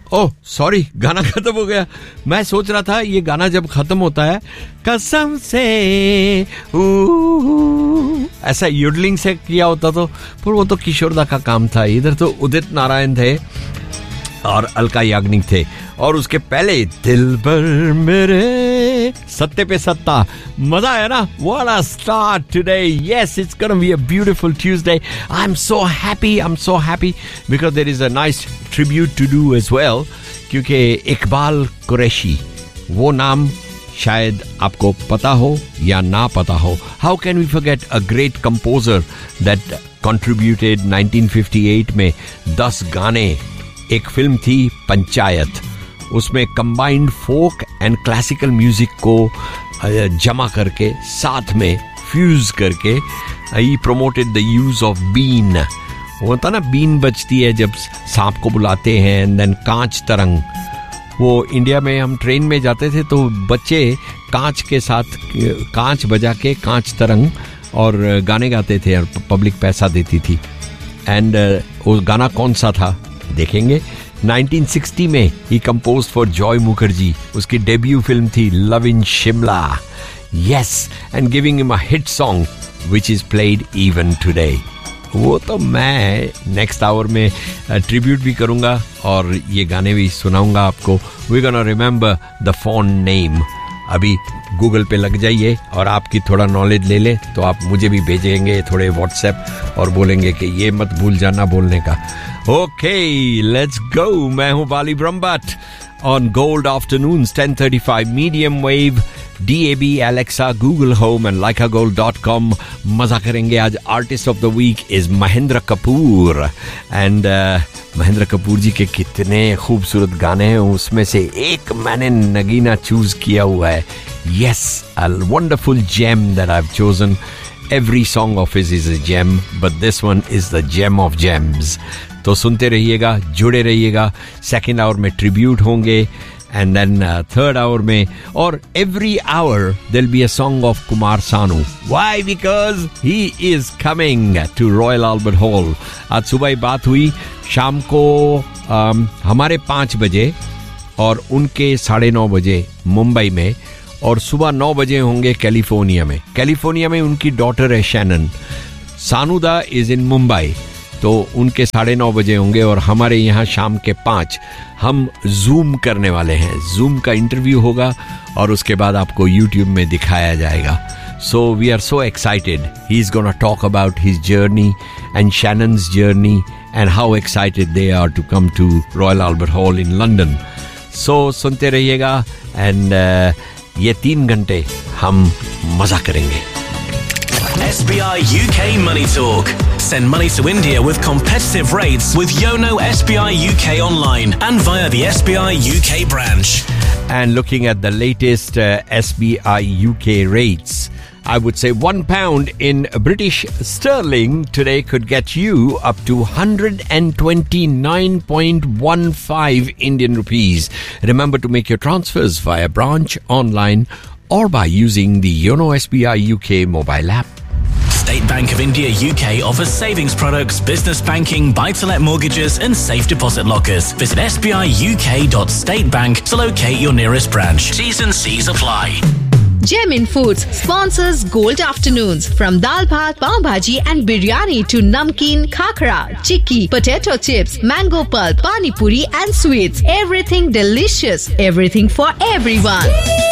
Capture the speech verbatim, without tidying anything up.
Oh sorry, गाना खत्म हो गया. मैं सोच रहा था ये गाना जब खत्म होता है कसम से ऐसा योडलिंग से किया होता तो, पर वो तो किशोरदा का काम था. इधर तो उदित नारायण थे और अलका याग्निक थे, और उसके पहले दिलबर मेरे, सत्ते पे सत्ता. मजा आया ना? What a start today. Yes, it's gonna be a beautiful Tuesday. I'm so happy. I'm so happy because there is a nice tribute to do as well. क्योंकि इकबाल कुरैशी, वो नाम शायद आपको पता हो या ना पता हो. How can we forget a great composer that contributed nineteen fifty-eight में दस गाने. एक फिल्म थी पंचायत, उसमें combined folk and classical music को जमा करके साथ में फ्यूज करके ही promoted the use of been. वो होता ना, बीन बजती है जब सांप को बुलाते हैं. एंड देन कांच तरंग, वो इंडिया में हम ट्रेन में जाते थे तो बच्चे कांच के साथ कांच बजा के कांच तरंग और गाने गाते थे और पब्लिक पैसा देती थी. एंड वो गाना कौन सा था देखेंगे. nineteen sixty में ही कंपोज्ड फॉर जॉय मुखर्जी. उसकी डेब्यू फिल्म थी love in Shimla. Yes, and giving him a hit song which is played even today. वो तो मैं नेक्स्ट आवर में ट्रिब्यूट भी करूंगा और ये गाने भी सुनाऊंगा आपको. We gonna remember the font name. अभी गूगल पे लग जाइए और आपकी थोड़ा नॉलेज ले ले तो आप मुझे भी भेजेंगे थोड़े व्हाट्सएप और बोलेंगे कि ये मत भूल जाना बोलने का. Okay, let's go. मैं हूं बाली Brahmbhatt on Gold Afternoons, ten thirty-five medium wave, D A B, Alexa, Google Home and laika gold dot com. मजा करेंगे. आज artist of the week is Mahendra Kapoor. And Mahendra Kapoor जी के कितने खूबसूरत गाने हैं, उसमें से एक मैंने नगीना चूज किया हुआ है. Yes, a wonderful gem that I've chosen. Every song of his is a gem, but this one is the gem of gems. तो सुनते रहिएगा, जुड़े रहिएगा. सेकेंड आवर में ट्रिब्यूट होंगे एंड देन थर्ड आवर में, और every hour there be a song of Kumar Sanu. Why? Because he is coming to royal Albert hall. आज सुबह बात हुई, शाम को um, हमारे पाँच बजे और उनके साढ़े नौ बजे मुंबई में, और सुबह नौ बजे होंगे कैलिफोर्निया में. कैलिफोर्निया में उनकी डॉटर है शैनन. सानूदा इज इन मुंबई, तो उनके साढ़े नौ बजे होंगे और हमारे यहाँ शाम के पाँच. हम जूम करने वाले हैं. जूम का इंटरव्यू होगा और उसके बाद आपको यूट्यूब में दिखाया जाएगा. So we are so excited. He is gonna talk about his journey and शैनन्स journey and how excited they are to come to royal Albert hall in London. सो सुनते रहिएगा एंड uh, ये तीन घंटे हम मजा करेंगे. S B I U K Money Talk. Send money to India with competitive rates with Yono S B I U K online and via the S B I U K branch. And looking at the latest uh, S B I U K rates, I would say one pound in British sterling today could get you up to one hundred twenty-nine point one five Indian rupees. Remember to make your transfers via branch, online, or by using the Yono S B I U K mobile app. State Bank of India U K offers savings products, business banking, buy-to-let mortgages and safe deposit lockers. Visit s b i u k dot state bank to locate your nearest branch. T's and C's apply. Gemin Foods sponsors Gold Afternoons. From dal bhat, pav bhaji and biryani to namkeen, khakra, chikki, potato chips, mango pulp, pani puri and sweets. Everything delicious. Everything for everyone.